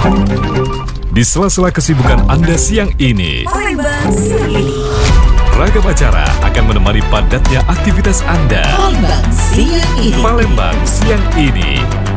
Di sela-sela kesibukan Anda siang ini, Palembang siang ini. ragam acara akan menemani padatnya aktivitas Anda. Palembang siang ini. Palembang siang ini.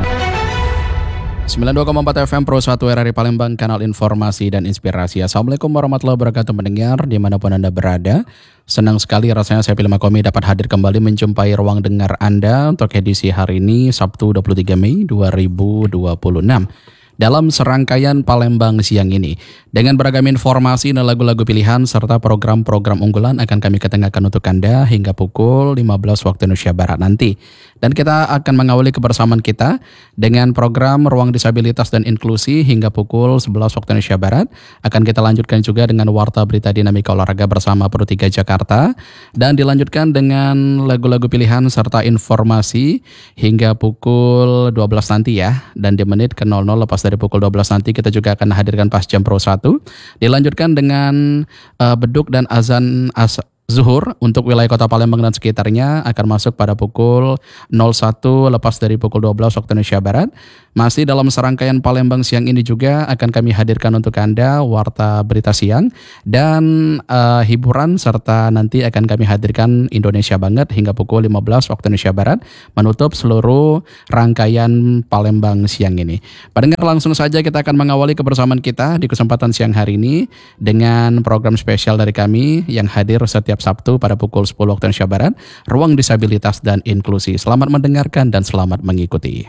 92,4 FM Pro 1 RRI Palembang, kanal informasi dan inspirasi. Assalamualaikum warahmatullahi wabarakatuh mendengar dimanapun Anda berada. Senang sekali rasanya saya Pilih Makomi dapat hadir kembali menjumpai ruang dengar Anda untuk edisi hari ini Sabtu 23 Mei 2026. Dalam serangkaian Palembang siang ini, dengan beragam informasi dan lagu-lagu pilihan serta program-program unggulan akan kami ketengahkan untuk Anda hingga pukul 15 waktu Indonesia Barat nanti. Dan kita akan mengawali kebersamaan kita dengan program Ruang Disabilitas dan Inklusi hingga pukul 11 waktu Indonesia Barat. Akan kita lanjutkan juga dengan Warta Berita Dinamika Olahraga bersama Pro 3 Jakarta. Dan dilanjutkan dengan lagu-lagu pilihan serta informasi hingga pukul 12 nanti ya. Dan di menit ke 00 lepas dari pukul 12 nanti kita juga akan hadirkan pas jam Pro 1. Dilanjutkan dengan beduk dan azan Zuhur untuk wilayah Kota Palembang dan sekitarnya akan masuk pada pukul 01 lepas dari pukul 12 waktu Indonesia Barat. Masih dalam serangkaian Palembang siang ini juga akan kami hadirkan untuk Anda Warta Berita Siang dan hiburan serta nanti akan kami hadirkan Indonesia Banget hingga pukul 15 waktu Indonesia Barat menutup seluruh rangkaian Palembang siang ini. Pendengar, langsung saja kita akan mengawali kebersamaan kita di kesempatan siang hari ini dengan program spesial dari kami yang hadir setiap Sabtu pada pukul 10 waktu Indonesia Barat, Ruang Disabilitas dan Inklusi. Selamat mendengarkan dan selamat mengikuti.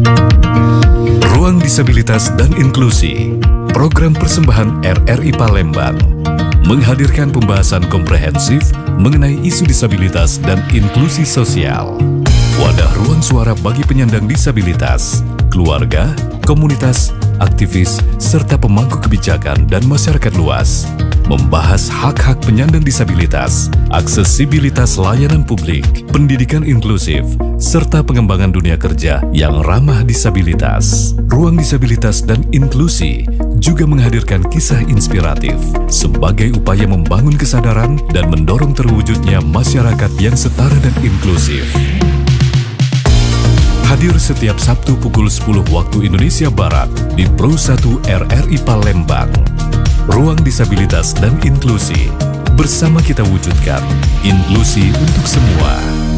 Ruang Disabilitas dan Inklusi, program persembahan RRI Palembang, menghadirkan pembahasan komprehensif mengenai isu disabilitas dan inklusi sosial. Wadah ruang suara bagi penyandang disabilitas, keluarga, komunitas, aktivis, serta pemangku kebijakan dan masyarakat luas. Membahas hak-hak penyandang disabilitas, aksesibilitas layanan publik, pendidikan inklusif, serta pengembangan dunia kerja yang ramah disabilitas. Ruang Disabilitas dan Inklusi juga menghadirkan kisah inspiratif sebagai upaya membangun kesadaran dan mendorong terwujudnya masyarakat yang setara dan inklusif. Hadir setiap Sabtu pukul 10 waktu Indonesia Barat di Pro 1 RRI Palembang. Ruang Disabilitas dan Inklusi. Bersama kita wujudkan inklusi untuk semua.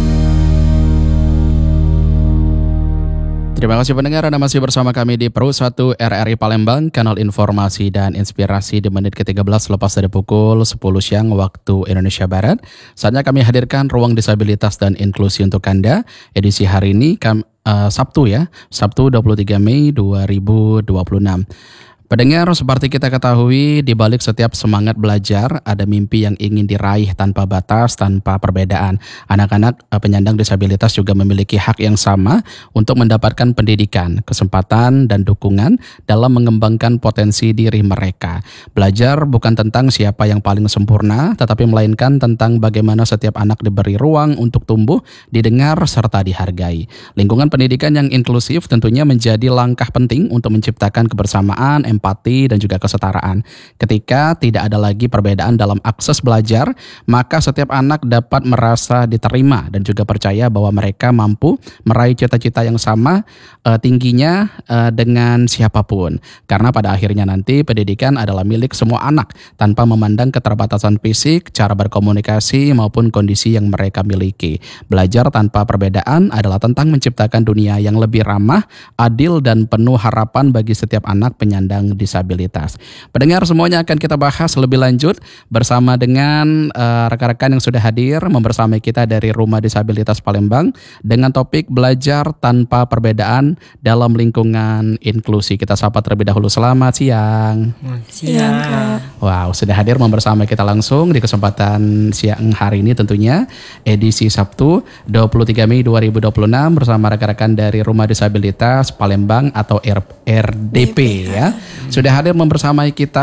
Terima kasih pendengar, Anda masih bersama kami di Pro 1 RRI Palembang, kanal informasi dan inspirasi di menit ke-13 lepas dari pukul 10 siang waktu Indonesia Barat. Saatnya kami hadirkan Ruang Disabilitas dan Inklusi untuk Anda. Edisi hari ini Sabtu ya, Sabtu 23 Mei 2026. Pendengar, seperti kita ketahui, di balik setiap semangat belajar, ada mimpi yang ingin diraih tanpa batas, tanpa perbedaan. Anak-anak penyandang disabilitas juga memiliki hak yang sama untuk mendapatkan pendidikan, kesempatan, dan dukungan dalam mengembangkan potensi diri mereka. Belajar bukan tentang siapa yang paling sempurna, tetapi melainkan tentang bagaimana setiap anak diberi ruang untuk tumbuh, didengar, serta dihargai. Lingkungan pendidikan yang inklusif tentunya menjadi langkah penting untuk menciptakan kebersamaan, empati, dan juga kesetaraan. Ketika tidak ada lagi perbedaan dalam akses belajar, maka setiap anak dapat merasa diterima dan juga percaya bahwa mereka mampu meraih cita-cita yang sama tingginya dengan siapapun. Karena pada akhirnya nanti pendidikan adalah milik semua anak tanpa memandang keterbatasan fisik, cara berkomunikasi, maupun kondisi yang mereka miliki. Belajar tanpa perbedaan adalah tentang menciptakan dunia yang lebih ramah, adil, dan penuh harapan bagi setiap anak penyandang disabilitas. Pendengar, semuanya akan kita bahas lebih lanjut bersama dengan rekan-rekan yang sudah hadir membersamai kita dari Rumah Disabilitas Palembang dengan topik belajar tanpa perbedaan dalam lingkungan inklusi. Kita sapa terlebih dahulu. Selamat siang. Siang, Kak. Wow, sudah hadir membersamai kita langsung di kesempatan siang hari ini tentunya edisi Sabtu 23 Mei 2026 bersama rekan-rekan dari Rumah Disabilitas Palembang atau RDP ya. Sudah hadir membersamai kita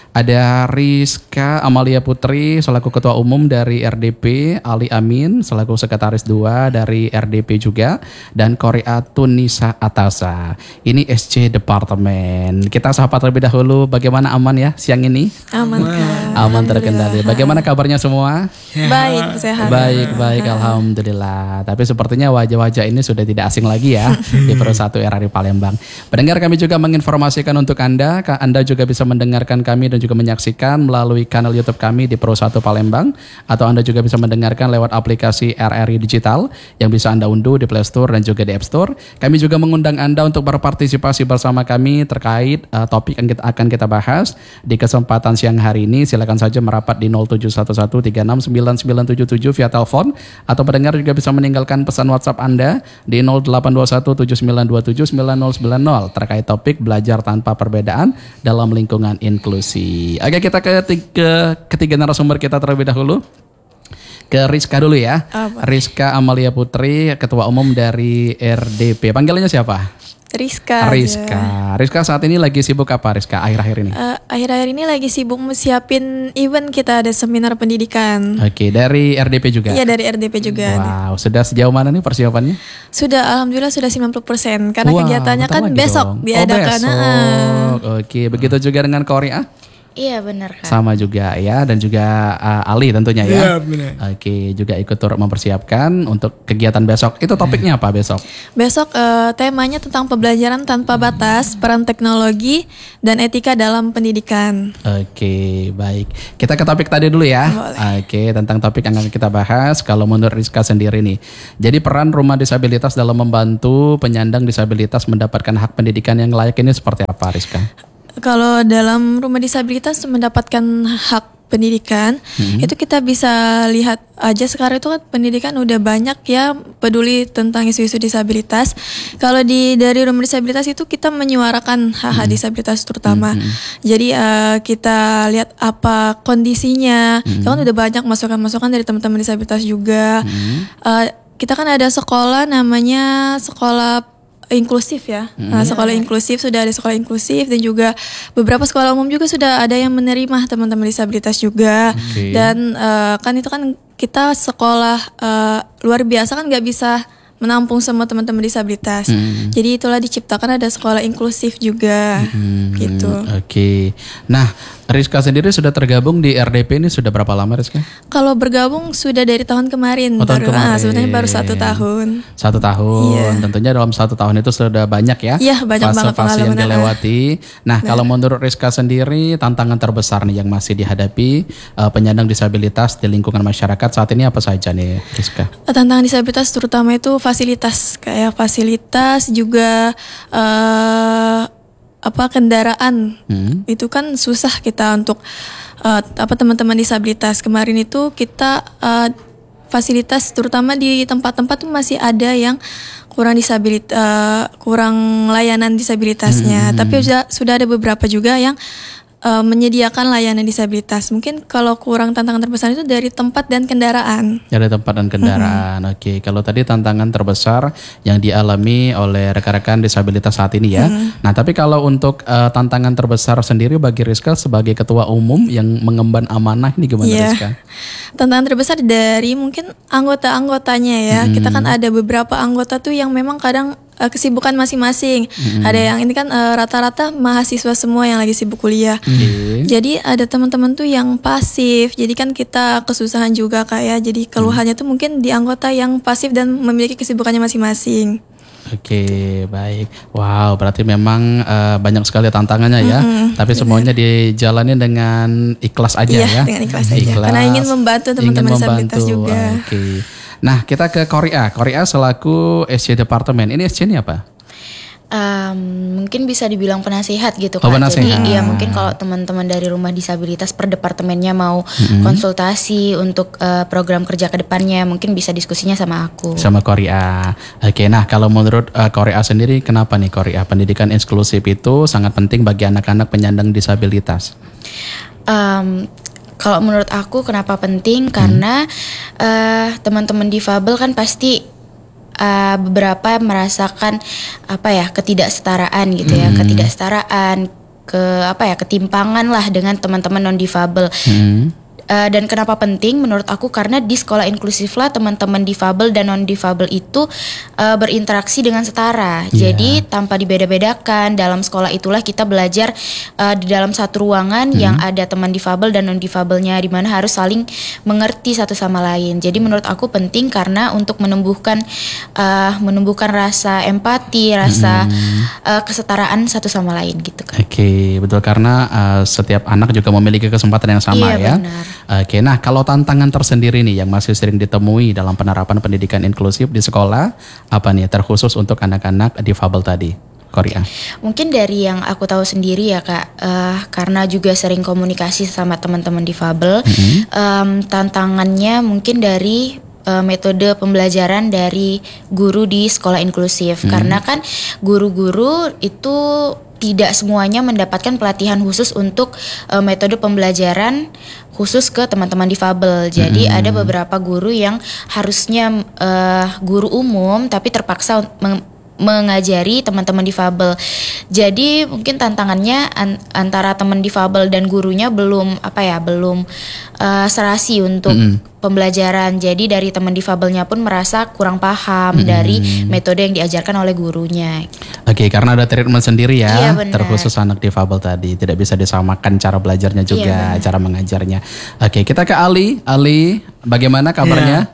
Ada Rizka Amalia Putri selaku Ketua Umum dari RDP, Ali Amin selaku Sekretaris 2 dari RDP juga, dan Korea Tunisa Atasa. Ini SC Departemen. Kita sapa terlebih dahulu, bagaimana aman ya siang ini? Aman Kak. Aman terkendali. Bagaimana kabarnya semua? Baik, sehat. Baik, alhamdulillah. Tapi sepertinya wajah-wajah ini sudah tidak asing lagi ya di Pro 1 RRI Palembang. Pendengar, kami juga menginformasikan untuk Anda juga bisa mendengarkan kami dan juga menyaksikan melalui kanal YouTube kami di Pro 1 Palembang, atau Anda juga bisa mendengarkan lewat aplikasi RRI Digital yang bisa Anda unduh di Play Store dan juga di App Store. Kami juga mengundang Anda untuk berpartisipasi bersama kami terkait topik yang akan kita bahas di kesempatan siang hari ini. Silakan saja merapat di 0711369977 via telepon, atau pendengar juga bisa meninggalkan pesan WhatsApp Anda di 082179279090 terkait topik belajar tanpa perbedaan dalam lingkungan inklusi. Oke, kita ke ketiga narasumber kita terlebih dahulu. Ke Rizka dulu ya. Rizka Amalia Putri, Ketua Umum dari RDP. Panggilannya siapa? Rizka. Rizka saat ini lagi sibuk apa Rizka akhir-akhir ini? Akhir-akhir ini lagi sibuk siapin event, kita ada seminar pendidikan. Oke, dari RDP juga? Iya, dari RDP juga. Wow, sudah sejauh mana nih persiapannya? Sudah, alhamdulillah sudah 90%. Karena kegiatannya kan besok dong. diadakan. Besok. Oke, begitu juga dengan Korea? Iya benar Kak. Sama juga ya, dan juga Ali tentunya ya. Iya benar. Oke, juga ikut turut mempersiapkan untuk kegiatan besok. Itu topiknya apa besok? Besok temanya tentang pembelajaran tanpa batas, peran teknologi, dan etika dalam pendidikan. Oke, baik. Kita ke topik tadi dulu ya. Boleh. Oke, tentang topik yang akan kita bahas. Kalau menurut Rizka sendiri nih, jadi peran rumah disabilitas dalam membantu penyandang disabilitas mendapatkan hak pendidikan yang layak ini seperti apa Rizka? Kalau dalam rumah disabilitas mendapatkan hak pendidikan, itu kita bisa lihat aja sekarang itu kan pendidikan udah banyak ya peduli tentang isu-isu disabilitas. Kalau dari rumah disabilitas itu kita menyuarakan hak-hak disabilitas terutama. Jadi kita lihat apa kondisinya. Kan udah banyak masukan-masukan dari teman-teman disabilitas juga. Kita kan ada sekolah namanya sekolah inklusif ya. Nah, sekolah inklusif, sudah ada sekolah inklusif, dan juga beberapa sekolah umum juga sudah ada yang menerima teman-teman disabilitas juga. Dan kan itu kan kita sekolah luar biasa kan nggak bisa menampung semua teman-teman disabilitas. Jadi itulah diciptakan ada sekolah inklusif juga gitu. Oke. Nah, Rizka sendiri sudah tergabung di RDP ini sudah berapa lama Rizka? Kalau bergabung sudah dari tahun kemarin. Tahun kemarin. Sebenarnya baru 1 tahun. 1 tahun. Iya. Tentunya dalam 1 tahun itu sudah banyak ya. Iya, banyak banget fase-fase yang pengalaman. dilewati. Nah, kalau menurut Rizka sendiri tantangan terbesar nih yang masih dihadapi penyandang disabilitas di lingkungan masyarakat saat ini apa saja nih Rizka? Tantangan disabilitas terutama itu fasilitas, kayak fasilitas juga kendaraan. Itu kan susah kita untuk teman-teman disabilitas. Kemarin itu kita fasilitas terutama di tempat-tempat tuh masih ada yang kurang layanan disabilitasnya. Tapi sudah ada beberapa juga yang menyediakan layanan disabilitas. Mungkin kalau kurang, tantangan terbesar itu dari tempat dan kendaraan. Dari tempat dan kendaraan. Oke, kalau tadi tantangan terbesar yang dialami oleh rekan-rekan disabilitas saat ini ya. Nah, tapi kalau untuk tantangan terbesar sendiri bagi Rizka sebagai ketua umum yang mengemban amanah ini gimana Rizka? Tantangan terbesar dari mungkin anggota-anggotanya ya. Kita kan ada beberapa anggota tuh yang memang kadang kesibukan masing-masing. Ada yang ini kan rata-rata mahasiswa semua yang lagi sibuk kuliah. Jadi ada teman-teman tuh yang pasif. Jadi kan kita kesusahan juga kayak. Jadi keluhannya tuh mungkin di anggota yang pasif dan memiliki kesibukannya masing-masing. Oke, baik. Wow, berarti memang banyak sekali tantangannya ya. Tapi semuanya dijalani dengan ikhlas aja ya. Iya, dengan ikhlas aja. Karena ingin membantu teman-teman disabilitas juga. Oke. Nah, kita ke Korea. Korea selaku SC Departemen. Ini SC ini apa? Mungkin bisa dibilang penasihat gitu Kak. Penasehat. Jadi ya mungkin kalau teman-teman dari rumah disabilitas per departemennya mau konsultasi untuk program kerja ke depannya, mungkin bisa diskusinya sama aku. Sama Korea. Oke, nah kalau menurut Korea sendiri, kenapa nih Korea pendidikan inklusif itu sangat penting bagi anak-anak penyandang disabilitas? Kalau menurut aku kenapa penting? Karena teman-teman difabel kan pasti beberapa merasakan ketidaksetaraan gitu ya, ketidaksetaraan, ketimpangan lah dengan teman-teman non difabel. Dan kenapa penting menurut aku, karena di sekolah inklusif lah teman-teman difabel dan non difabel itu berinteraksi dengan setara. Jadi tanpa dibeda-bedakan, dalam sekolah itulah kita belajar di dalam satu ruangan yang ada teman difabel dan non difabelnya, di mana harus saling mengerti satu sama lain. Jadi menurut aku penting karena untuk menumbuhkan rasa empati, rasa kesetaraan satu sama lain gitu kan. Oke, betul, karena setiap anak juga memiliki kesempatan yang sama ya. Benar. Oke, nah kalau tantangan tersendiri nih yang masih sering ditemui dalam penerapan pendidikan inklusif di sekolah, apa nih terkhusus untuk anak-anak difabel tadi, Korea? Mungkin dari yang aku tahu sendiri ya Kak, karena juga sering komunikasi sama teman-teman difabel, tantangannya mungkin dari metode pembelajaran dari guru di sekolah inklusif. Karena kan guru-guru itu tidak semuanya mendapatkan pelatihan khusus untuk metode pembelajaran khusus ke teman-teman difabel. Jadi ada beberapa guru yang harusnya guru umum tapi terpaksa mengajari teman-teman difabel. Jadi mungkin tantangannya antara teman difabel dan gurunya belum serasi untuk pembelajaran. Jadi dari teman difabelnya pun merasa kurang paham dari metode yang diajarkan oleh gurunya. Oke, karena ada treatment sendiri ya, Iya, benar. terkhusus anak difabel tadi. Tidak bisa disamakan cara belajarnya juga, Iya, cara mengajarnya. Oke, kita ke Ali. Ali, bagaimana kabarnya?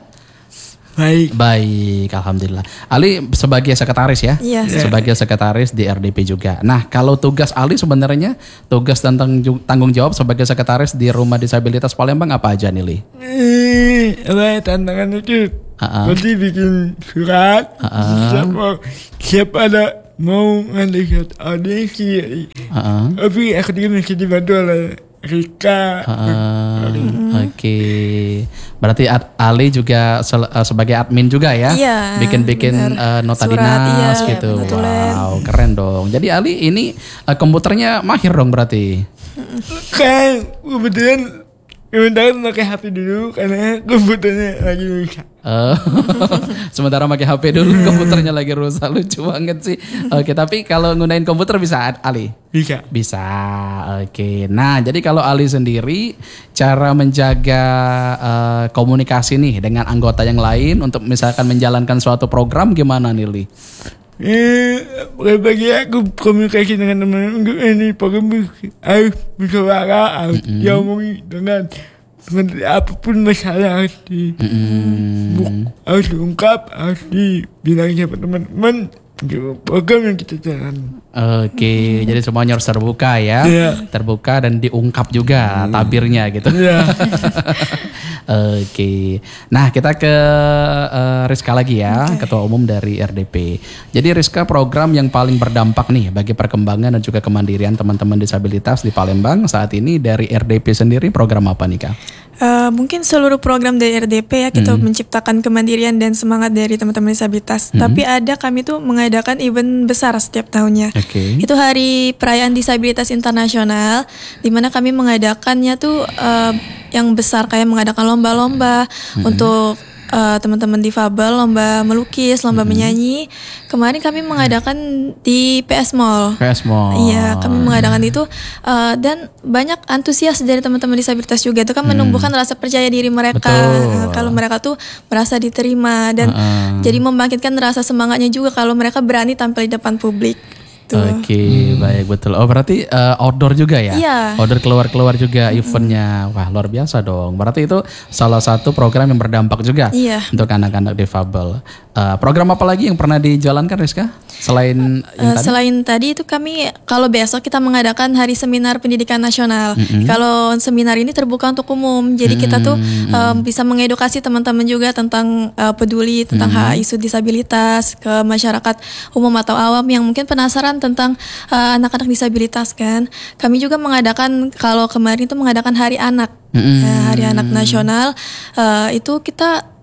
Baik, alhamdulillah. Ali sebagai sekretaris ya, Iya. sebagai sekretaris di RDP juga. Nah, kalau tugas Ali sebenarnya tugas tentang tanggung jawab sebagai sekretaris di Rumah Disabilitas Palembang apa aja nih, Li? Tantangan itu berarti bikin surat. Siapa ada mau ngelihat audisi, tapi akhirnya masih dibantu oleh Rika. Oke, berarti Ali juga sebagai admin juga ya, Iya, bikin-bikin benar. nota Surat, dinas iya, gitu. tulen. Wow, keren dong. Jadi Ali ini komputernya mahir dong berarti. Kan kebetulan pakai HP dulu karena komputernya lagi rusak. Sementara pakai HP dulu, komputernya lagi rusak. Lucu banget sih. Oke, tapi kalau gunain komputer bisa Ali? Bisa. Oke. Nah, jadi kalau Ali sendiri cara menjaga komunikasi nih dengan anggota yang lain untuk misalkan menjalankan suatu program gimana nih, Li? Bagi aku komunikasi dengan teman ini program harus bersuara, harus diomongin dengan apapun masalah harus harus diungkap, harus dibilang sama teman-teman program yang kita jalan. Oke, jadi semuanya harus terbuka ya, terbuka dan diungkap juga tabirnya gitu. Oke, nah kita ke Rizka lagi ya, Ketua Umum dari RDP. Jadi Rizka, program yang paling berdampak nih bagi perkembangan dan juga kemandirian teman-teman disabilitas di Palembang saat ini dari RDP sendiri program apa nih Kak? Mungkin seluruh program dari RDP ya kita menciptakan kemandirian dan semangat dari teman-teman disabilitas. Tapi kami tuh mengadakan event besar setiap tahunnya. Oke. Itu Hari Perayaan Disabilitas Internasional, di mana kami mengadakannya tuh yang besar, kayak mengadakan lomba-lomba untuk teman-teman difabel, lomba melukis, lomba menyanyi. Kemarin kami mengadakan di PS Mall. Iya, kami mengadakan itu dan banyak antusias dari teman-teman disabilitas juga. Itu kan menumbuhkan rasa percaya diri mereka. Kalau mereka tuh merasa diterima dan jadi membangkitkan rasa semangatnya juga kalau mereka berani tampil di depan publik. Oke, baik, betul. Oh, berarti outdoor juga ya? Iya. Outdoor keluar-keluar juga eventnya. Wah, luar biasa dong. Berarti itu salah satu program yang berdampak juga untuk anak-anak difabel. Program apa lagi yang pernah dijalankan, Rizka? Selain yang tadi? Selain tadi itu kami kalau besok kita mengadakan Hari Seminar Pendidikan Nasional. Kalau seminar ini terbuka untuk umum. Jadi kita tuh bisa mengedukasi teman-teman juga tentang peduli tentang hak isu disabilitas ke masyarakat umum atau awam yang mungkin penasaran tentang anak-anak disabilitas kan. Kami juga mengadakan, kalau kemarin itu mengadakan Hari Anak. Hari Anak Nasional. Itu kita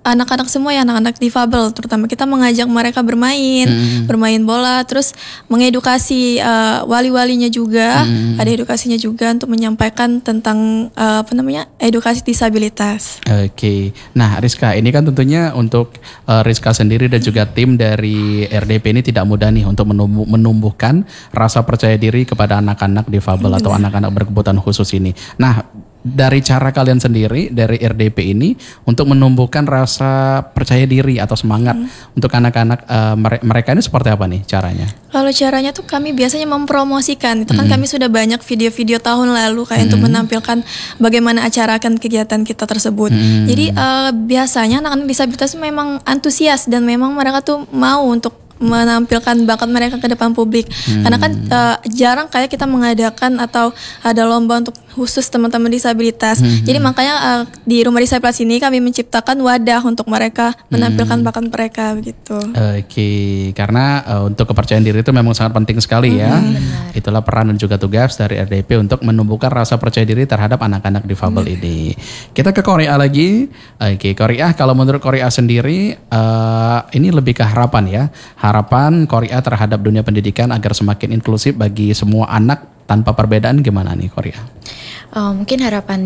anak-anak semua ya, anak-anak difabel terutama, kita mengajak mereka bermain bola, terus mengedukasi wali-walinya juga, ada edukasinya juga untuk menyampaikan tentang edukasi disabilitas. Oke. Nah, Rizka, ini kan tentunya untuk Rizka sendiri dan juga tim dari RDP ini tidak mudah nih untuk menumbuhkan rasa percaya diri kepada anak-anak difabel atau anak-anak berkebutuhan khusus ini. Nah, dari cara kalian sendiri dari RDP ini untuk menumbuhkan rasa percaya diri atau semangat untuk anak-anak mereka ini seperti apa nih caranya? Kalau caranya tuh kami biasanya mempromosikan. Itu kan kami sudah banyak video-video tahun lalu kayak untuk menampilkan bagaimana acarakan kegiatan kita tersebut. Jadi biasanya anak-anak disabilitas memang antusias dan memang mereka tuh mau untuk menampilkan bakat mereka ke depan publik. Karena kan jarang kayak kita mengadakan atau ada lomba untuk khusus teman-teman disabilitas. Jadi makanya di Rumah Disabilitas ini kami menciptakan wadah untuk mereka menampilkan bakat mereka begitu. Oke, karena untuk kepercayaan diri itu memang sangat penting sekali ya. Itulah peran dan juga tugas dari RDP untuk menumbuhkan rasa percaya diri terhadap anak-anak difabel ini. Kita ke Korea lagi. Oke, Korea, kalau menurut Korea sendiri ini lebih ke harapan ya. Harapan Korea terhadap dunia pendidikan agar semakin inklusif bagi semua anak tanpa perbedaan, gimana nih Korea? Mungkin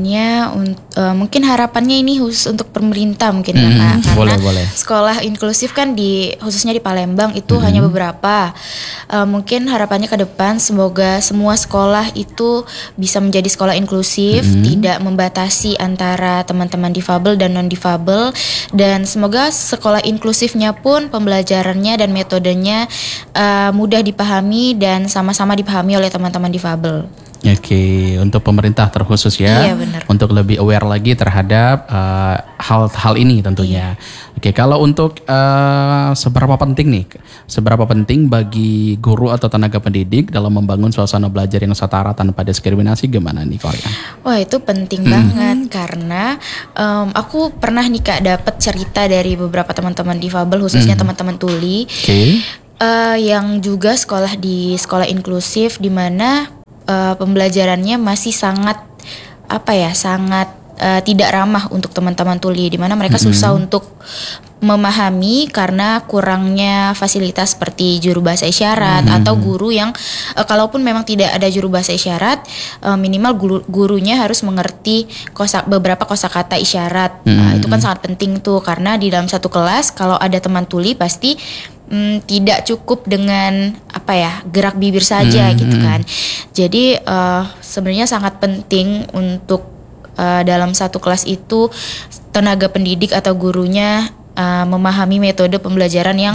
harapannya ini khusus untuk pemerintah mungkin ya Kak, karena boleh. sekolah inklusif kan khususnya di Palembang itu hanya beberapa. Mungkin harapannya ke depan semoga semua sekolah itu bisa menjadi sekolah inklusif, tidak membatasi antara teman-teman difabel dan non difabel, dan semoga sekolah inklusifnya pun pembelajarannya dan metodenya mudah dipahami dan sama-sama dipahami oleh teman-teman difabel. Oke, untuk pemerintah terkhusus ya, Iya, benar. untuk lebih aware lagi terhadap hal ini tentunya. Oke, kalau untuk seberapa penting bagi guru atau tenaga pendidik dalam membangun suasana belajar yang setara tanpa diskriminasi, gimana nih Korea? Wah, itu penting banget karena aku pernah nih Kak dapat cerita dari beberapa teman-teman difabel khususnya teman-teman tuli yang juga sekolah di sekolah inklusif di mana pembelajarannya masih sangat tidak ramah untuk teman-teman tuli, di mana mereka susah untuk memahami karena kurangnya fasilitas seperti juru bahasa isyarat atau guru yang kalaupun memang tidak ada juru bahasa isyarat, minimal gurunya harus mengerti beberapa kosakata isyarat. Itu kan sangat penting tuh, karena di dalam satu kelas kalau ada teman tuli pasti tidak cukup dengan gerak bibir saja gitu kan. Jadi sebenarnya sangat penting untuk dalam satu kelas itu tenaga pendidik atau gurunya memahami metode pembelajaran yang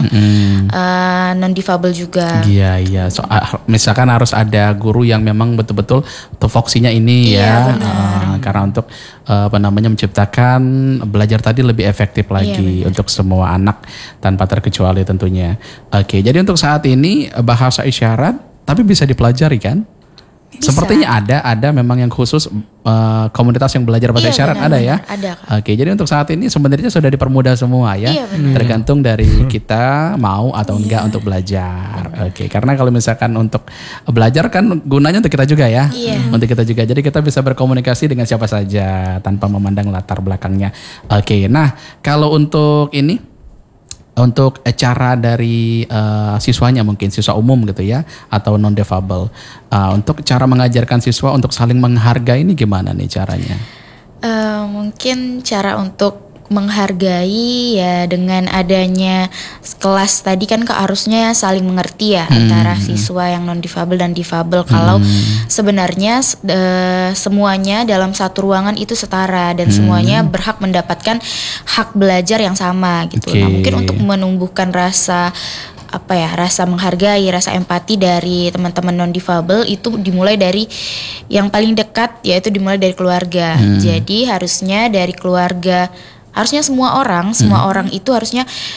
non difabel juga. Iya. Misalkan harus ada guru yang memang betul-betul tupoksinya ini ya. Karena untuk menciptakan belajar tadi lebih efektif lagi untuk semua anak tanpa terkecuali tentunya. Oke, jadi untuk saat ini bahasa isyarat tapi bisa dipelajari kan? Bisa. Sepertinya ada memang yang khusus komunitas yang belajar bahasa isyarat, ada ya? Ada, Kak. Oke, jadi untuk saat ini sebenarnya sudah dipermudah semua ya. Iya, benar. Tergantung dari kita mau atau enggak untuk belajar. Oke, karena kalau misalkan untuk belajar kan gunanya untuk kita juga ya. Iya. Untuk kita juga. Jadi kita bisa berkomunikasi dengan siapa saja tanpa memandang latar belakangnya. Oke, nah kalau untuk ini, untuk cara dari siswanya, mungkin siswa umum gitu ya atau non defable, untuk cara mengajarkan siswa untuk saling menghargai ini gimana nih caranya? Mungkin cara untuk menghargai ya dengan adanya kelas tadi kan harusnya saling mengerti ya antara siswa yang non difabel dan difabel. Kalau sebenarnya semuanya dalam satu ruangan itu setara dan semuanya berhak mendapatkan hak belajar yang sama gitu. Nah, mungkin untuk menumbuhkan rasa menghargai, rasa empati dari teman-teman non difabel itu dimulai dari yang paling dekat, yaitu dimulai dari keluarga. Jadi harusnya dari keluarga, harusnya semua orang itu harusnya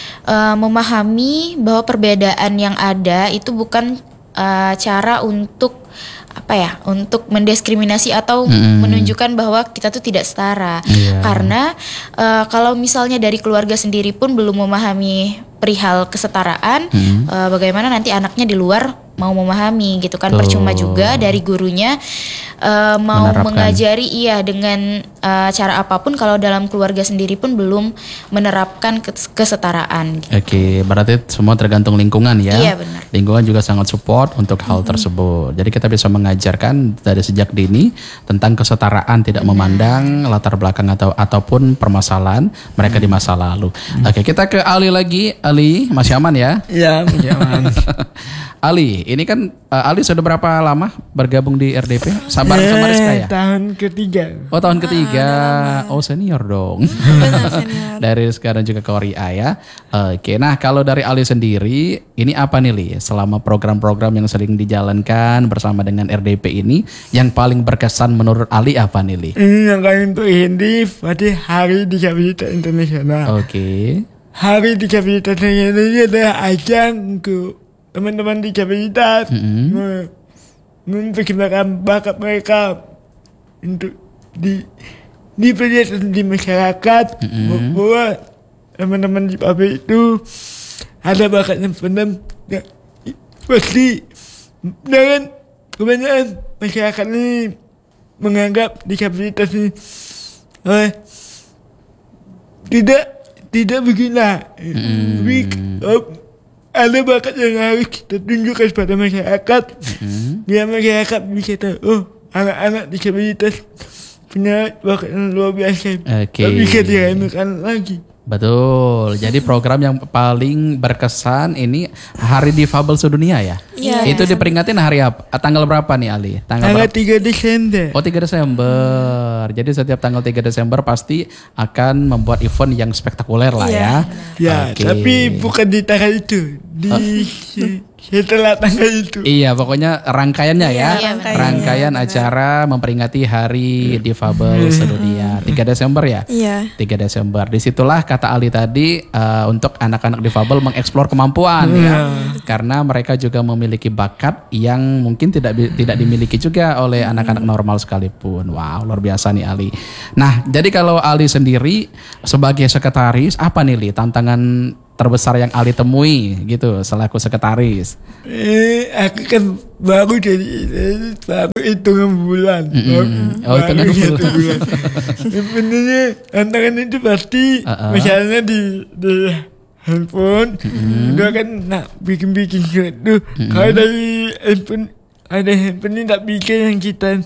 memahami bahwa perbedaan yang ada itu bukan cara untuk untuk mendiskriminasi atau menunjukkan bahwa kita tuh tidak setara. Karena kalau misalnya dari keluarga sendiri pun belum memahami perihal kesetaraan, bagaimana nanti anaknya di luar mau memahami gitu kan. Percuma juga dari gurunya mau menerapkan. mengajari dengan cara apapun kalau dalam keluarga sendiri pun belum menerapkan kesetaraan. Gitu. Oke, berarti semua tergantung lingkungan ya. Iya, benar. Lingkungan juga sangat support untuk hal tersebut. Jadi kita bisa mengajarkan dari sejak dini tentang kesetaraan, tidak memandang latar belakang ataupun permasalahan mereka di masa lalu. Oke, kita ke Ali lagi. Ali, masih aman ya? Ya, jangan. Ali, ini kan Ali sudah berapa lama bergabung di RDP? Sabar sama Rizka ya? Tahun ketiga. Oh, tahun ketiga. Oh, senior dong. Benar, senior. Dari sekarang juga ke Korea ya. Oke, nah kalau dari Ali sendiri, ini apa nih Li? Selama program-program yang sering dijalankan bersama dengan RDP ini, yang paling berkesan menurut Ali apa nih Li? Ini yang kalian untuk Hendif, berarti Hari Disabilitas Internasional. Oke. Hari Disabilitas Internasional ini adalah ajang untuk teman-teman disabilitas memperkembangkan bakat mereka untuk diperlihatkan di masyarakat bahwa teman-teman disabilitas itu ada bakat yang pendam pasti dengan kebanyakan masyarakat ini menganggap disabilitas ini tidak berguna. Ada bakat yang harus kita tunjukkan kepada masyarakat biar masyarakat bisa tahu, oh, anak-anak disabilitas punya bakat yang luar biasa. Tak bisa diremehkan lagi. Betul. Jadi program yang paling berkesan ini Hari Difabel Sedunia ya? Iya. Itu diperingatin hari apa? Tanggal berapa nih Ali? Tanggal 3 Desember. Oh, 3 Desember. Jadi setiap tanggal 3 Desember pasti akan membuat event yang spektakuler lah ya. Ya, Oke. tapi bukan di tanggal itu. Setelah tanggal itu. Iya, pokoknya rangkaiannya ya. Iya, Rangkaian acara memperingati Hari Difabel Sedunia. 3 Desember ya? Iya. 3 Desember. Disitulah kata Ali tadi untuk anak-anak difabel mengeksplor kemampuan ya. Karena mereka juga memiliki bakat yang mungkin tidak dimiliki juga oleh anak-anak normal sekalipun. Wow, luar biasa nih Ali. Nah, jadi kalau Ali sendiri sebagai sekretaris, apa nih Li tantangan terbesar yang Ali temui gitu selaku sekretaris? Aku kan baru hitungan bulan. Oh, hitungan bulan. Sebenarnya tantangan itu pasti misalnya di handphone, dia kan nak bikin surat tuh. Kalau dari handphone ada handphone ini tak bikin yang kita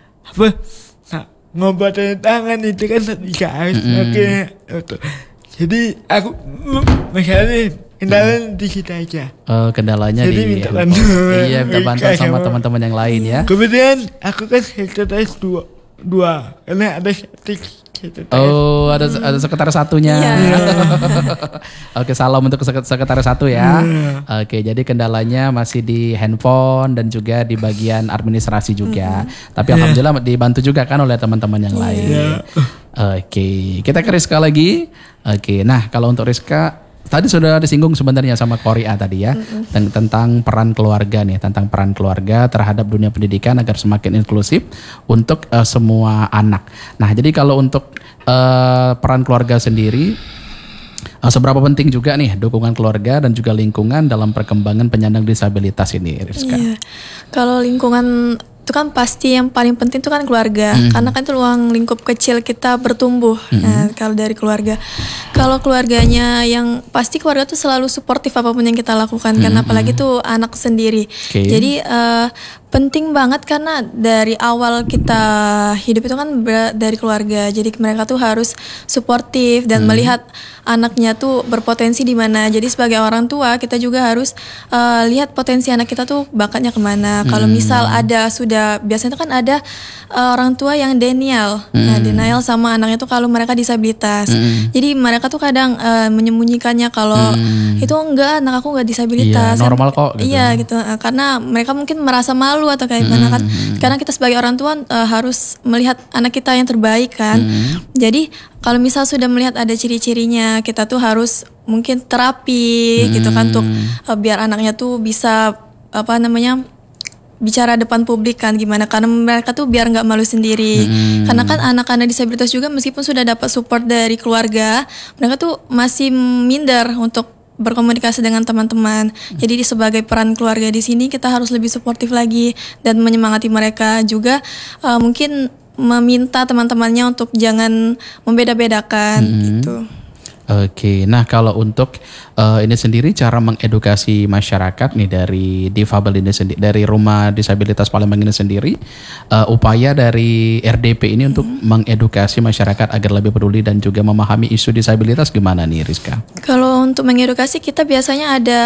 ngobat tanda tangan itu kan tak bisa harus pakai. Jadi aku misalnya kendala di situ aja. Kendalanya jadi di minta bantuan. Iya, minta bantuan sama teman-teman yang lain ya. Kemudian aku kan sekretaris dua karena ada sekretaris. Oh, ada sekretaris satunya. Oke, salam untuk sekretaris satu ya. Oke, jadi kendalanya masih di handphone dan juga di bagian administrasi juga. Tapi alhamdulillah dibantu juga kan oleh teman-teman yang lain. Oke, kita ke Rizka lagi. Oke, nah kalau untuk Rizka tadi sudah disinggung sebenarnya sama Korea tadi ya tentang peran keluarga nih, tentang peran keluarga terhadap dunia pendidikan agar semakin inklusif untuk semua anak. Nah, jadi kalau untuk peran keluarga sendiri, seberapa penting juga nih dukungan keluarga dan juga lingkungan dalam perkembangan penyandang disabilitas ini, Rizka? Iya. Kalau lingkungan itu kan pasti yang paling penting itu kan keluarga, karena kan itu ruang lingkup kecil kita bertumbuh. Nah, kalau dari keluarga, kalau keluarganya yang pasti keluarga tuh selalu suportif apapun yang kita lakukan, kan apalagi tuh anak sendiri. Jadi penting banget karena dari awal kita hidup itu kan dari keluarga, jadi mereka tuh harus suportif dan melihat anaknya tuh berpotensi di mana. Jadi sebagai orang tua kita juga harus lihat potensi anak kita tuh bakatnya kemana. Kalau misal ada biasanya tuh kan ada orang tua yang denial, denial sama anaknya tuh kalau mereka disabilitas. Jadi mereka tuh kadang menyembunyikannya kalau itu enggak, anak aku enggak disabilitas. Iya, normal kok. Gitu. Iya gitu, karena mereka mungkin merasa malu atau kayak gimana kan. Karena kita sebagai orang tua harus melihat anak kita yang terbaik kan. Jadi kalau misal sudah melihat ada ciri-cirinya, kita tuh harus mungkin terapi gitu kan untuk biar anaknya tuh bisa bicara depan publik kan gimana, karena mereka tuh biar nggak malu sendiri. Karena kan anak-anak disabilitas juga meskipun sudah dapat support dari keluarga, mereka tuh masih minder untuk berkomunikasi dengan teman-teman. Jadi sebagai peran keluarga di sini kita harus lebih suportif lagi dan menyemangati mereka juga. Mungkin meminta teman-temannya untuk jangan membeda-bedakan gitu. Oke, nah kalau untuk ini sendiri cara mengedukasi masyarakat nih dari difabel ini sendiri, dari Rumah Disabilitas Palembang ini sendiri, upaya dari RDP ini untuk mengedukasi masyarakat agar lebih peduli dan juga memahami isu disabilitas gimana nih Rizka? Kalau untuk mengedukasi kita biasanya ada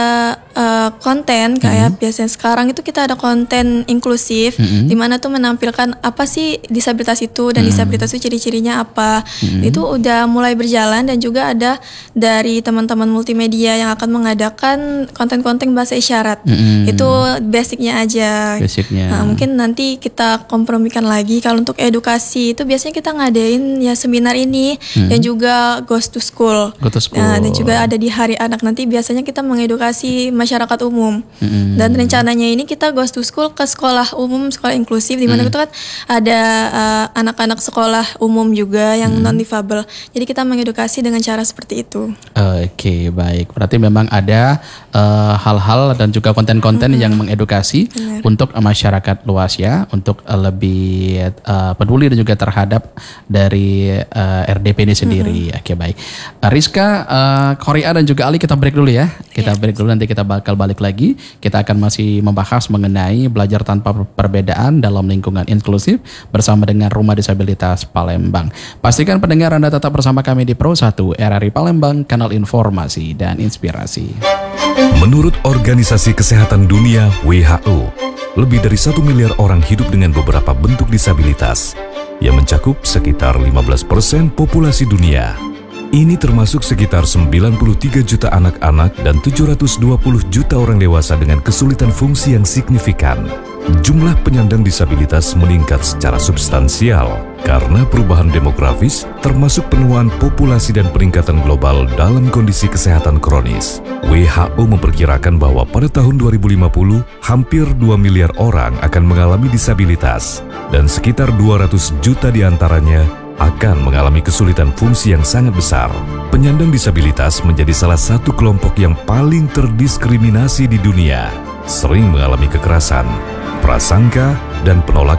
konten kayak biasanya sekarang itu kita ada konten inklusif di mana tuh menampilkan apa sih disabilitas itu dan disabilitas itu ciri-cirinya apa. Itu udah mulai berjalan dan juga ada dari teman-teman multimedia yang akan mengadakan konten-konten bahasa isyarat. Itu basicnya aja. Nah, mungkin nanti kita kompromikan lagi. Kalau untuk edukasi itu biasanya kita ngadain ya seminar ini dan juga Goes to School. Nah, dan juga ada di Hari Anak nanti biasanya kita mengedukasi masyarakat umum. Dan rencananya ini kita Goes to School ke sekolah umum, sekolah inklusif di mana itu kan ada anak-anak sekolah umum juga yang non difabel. Jadi kita mengedukasi dengan cara seperti itu. Oke, baik. Berarti memang ada hal-hal dan juga konten-konten yang mengedukasi untuk masyarakat luas ya, untuk lebih peduli dan juga terhadap dari RDP ini sendiri. Oke, baik. Rizka, Korea dan juga Ali kita break dulu ya. Kita break dulu, nanti kita bakal balik lagi. Kita akan masih membahas mengenai belajar tanpa perbedaan dalam lingkungan inklusif bersama dengan Rumah Disabilitas Palembang. Pastikan pendengar Anda tetap bersama kami di Pro 1 RRI Palembang, kanal informasi dan inspirasi. Menurut Organisasi Kesehatan Dunia WHO, lebih dari 1 miliar orang hidup dengan beberapa bentuk disabilitas yang mencakup sekitar 15% populasi dunia. Ini termasuk sekitar 93 juta anak-anak dan 720 juta orang dewasa dengan kesulitan fungsi yang signifikan. Jumlah penyandang disabilitas meningkat secara substansial karena perubahan demografis, termasuk penuaan populasi dan peningkatan global dalam kondisi kesehatan kronis. WHO memperkirakan bahwa pada tahun 2050, hampir 2 miliar orang akan mengalami disabilitas, dan sekitar 200 juta diantaranya akan mengalami kesulitan fungsi yang sangat besar. Penyandang disabilitas menjadi salah satu kelompok yang paling terdiskriminasi di dunia, sering mengalami kekerasan, prasangka, dan penolakan